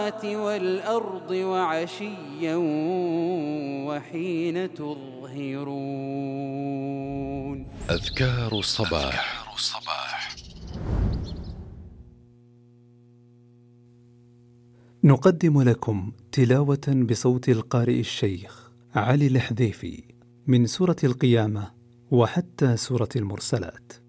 والأرض وعشيا وحين تظهرون. أذكار الصباح. نقدم لكم تلاوة بصوت القارئ الشيخ علي الحذيفي من سورة القيامة وحتى سورة المرسلات.